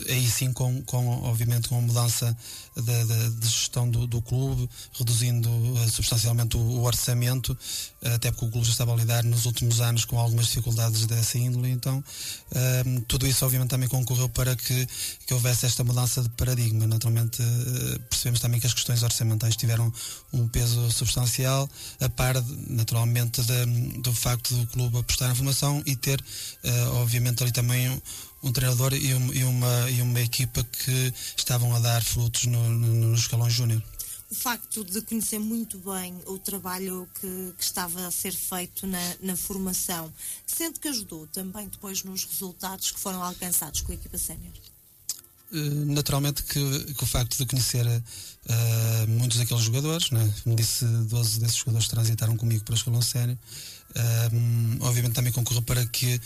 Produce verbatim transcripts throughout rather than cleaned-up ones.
aí sim com, com obviamente com a mudança de, de, de gestão do, do clube, reduzindo uh, substancialmente o, o orçamento, uh, até porque o clube já estava a lidar nos últimos anos com algumas dificuldades dessa índole. Então uh, tudo isso obviamente também concorreu para que, que houvesse esta mudança de paradigma. Naturalmente uh, percebemos também que as questões orçamentais tiveram um peso substancial, a par naturalmente de, do facto do clube apostar na formação e ter uh, obviamente ali também um, um treinador e, um, e, uma, e uma equipa que estavam a dar frutos no, no, no escalão júnior. O facto de conhecer muito bem o trabalho que, que estava a ser feito na, na formação, sente que ajudou também depois nos resultados que foram alcançados com a equipa sénior? Uh, naturalmente que, que o facto de conhecer uh, muitos daqueles jogadores, né? Como disse, doze desses jogadores transitaram comigo para o escalão sénior. Um, obviamente também concorreu para que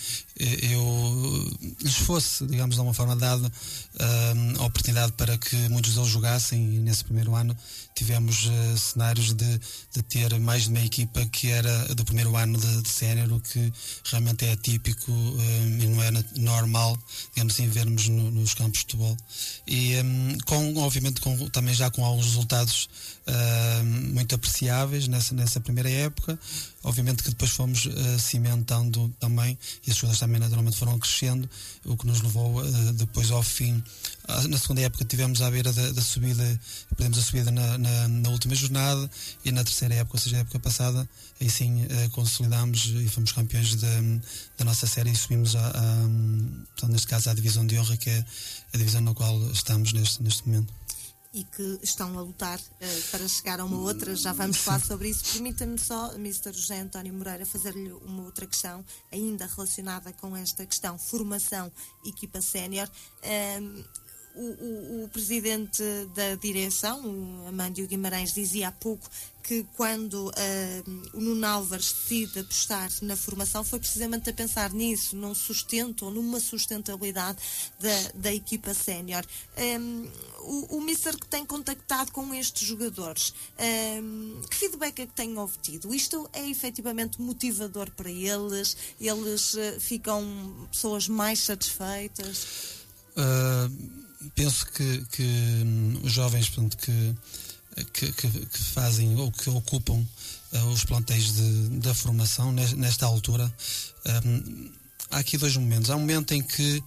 eu lhes fosse, digamos, de alguma forma dada um, a oportunidade para que muitos deles jogassem, e nesse primeiro ano tivemos uh, cenários de, de ter mais de uma equipa que era do primeiro ano de, de sénior, o que realmente é atípico um, e não é normal, digamos assim, vermos no, nos campos de futebol. E um, com, obviamente com, também já com alguns resultados uh, muito apreciáveis nessa, nessa primeira época. Obviamente que depois fomos uh, cimentando também, e as jogadores também naturalmente foram crescendo, o que nos levou uh, depois ao fim. Uh, na segunda época tivemos à beira da, da subida, perdemos a subida na, na, na última jornada, e na terceira época, ou seja, a época passada, aí sim uh, consolidámos e fomos campeões da, da nossa série e subimos a, a, portanto, neste caso à divisão de honra, que é a divisão na qual estamos neste, neste momento. E que estão a lutar uh, para chegar a uma outra, já vamos falar sobre isso. Permita-me só, mister José António Moreira, fazer-lhe uma outra questão, ainda relacionada com esta questão, formação, equipa sénior. Um, o, o, o presidente da direção, o Amândio Guimarães, dizia há pouco que quando uh, o Nuno Álvares decide apostar na formação foi precisamente a pensar nisso, num sustento ou numa sustentabilidade da, da equipa sénior. Um, o, o mister que tem contactado com estes jogadores, um, que feedback é que tem obtido? Isto é efetivamente motivador para eles? Eles uh, ficam pessoas mais satisfeitas? Uh, penso que, que um, os jovens, portanto, que Que, que, que fazem ou que ocupam uh, os plantéis de, da formação nesta altura, um, há aqui dois momentos. Há um momento em que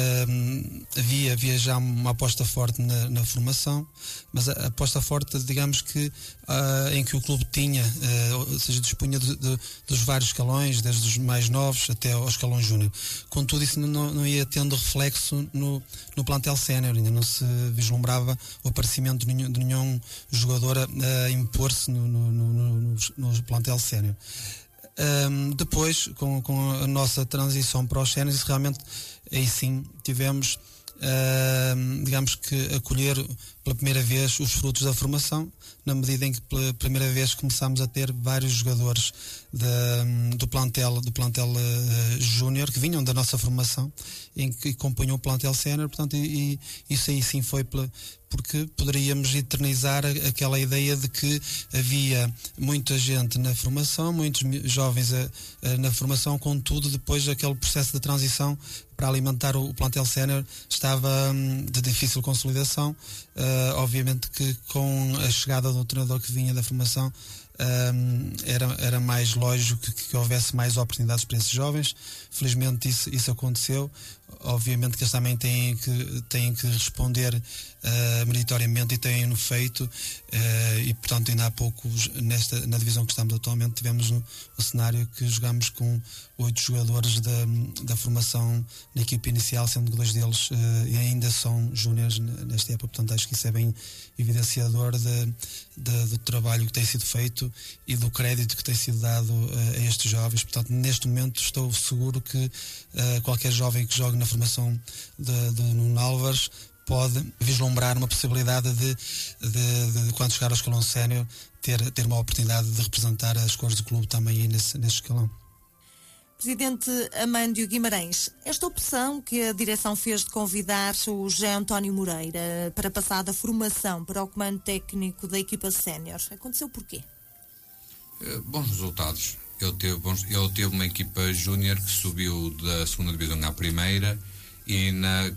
um, havia, havia já uma aposta forte na, na formação, mas a, a aposta forte, digamos que uh, em que o clube tinha, uh, ou seja, dispunha de, de, dos vários escalões, desde os mais novos até ao escalão júnior. Contudo, isso não, não ia tendo reflexo no, no plantel sénior, ainda não se vislumbrava o aparecimento de nenhum, de nenhum jogador a, a impor-se no, no, no, no, no plantel sénior. Um, depois, com, com a nossa transição para os séniores, realmente aí sim tivemos, uh, digamos que, acolher pela primeira vez os frutos da formação, na medida em que pela primeira vez começámos a ter vários jogadores de, do plantel, do plantel uh, júnior que vinham da nossa formação, em que compunham o plantel sénior, portanto, e, e isso aí sim foi pela, porque poderíamos eternizar aquela ideia de que havia muita gente na formação, muitos jovens a, a, na formação, contudo depois aquele processo de transição para alimentar o, o plantel sénior estava hum, de difícil consolidação. Uh, obviamente que com a chegada do treinador que vinha da formação, Um, era, era mais lógico que, que houvesse mais oportunidades para esses jovens. Felizmente isso, isso aconteceu. Obviamente que eles também têm que, têm que responder uh, meritoriamente, e têm-no feito, uh, e portanto ainda há pouco nesta, na divisão que estamos atualmente tivemos um, um cenário que jogamos com oito jogadores da, da formação na equipe inicial, sendo que dois deles uh, ainda são júniores nesta época. Portanto acho que isso é bem evidenciador de, de, do trabalho que tem sido feito e do crédito que tem sido dado uh, a estes jovens. Portanto, neste momento estou seguro que uh, qualquer jovem que jogue na formação de, de Nuno Álvares pode vislumbrar uma possibilidade de, de, de, de quando chegar ao escalão sénior, ter, ter uma oportunidade de representar as cores do clube também nesse, nesse escalão. Presidente Amândio Guimarães, esta opção que a direção fez de convidar o José António Moreira para passar da formação para o comando técnico da equipa sénior, aconteceu porquê? Uh, bons resultados. Ele teve, bons, ele teve uma equipa júnior que subiu da segunda divisão à primeira, e na